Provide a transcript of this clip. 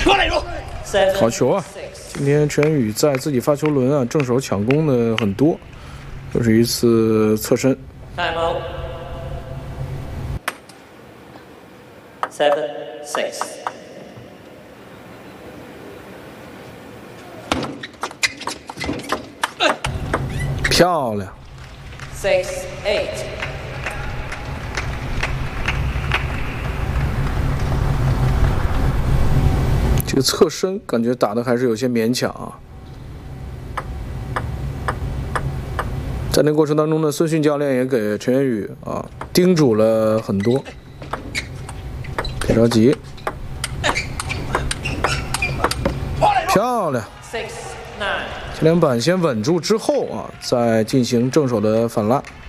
好球啊！今天陈宇在自己发球轮啊，正手抢攻的很多，又是一次侧身。 Time out. 7-6. 漂亮。 6-8. 这个侧身感觉打的还是有些勉强啊。在那过程当中呢，孙训教练也给陈元宇啊叮嘱了很多，别着急，漂亮。 6-9. 前两板先稳住之后啊，再进行正手的反拉。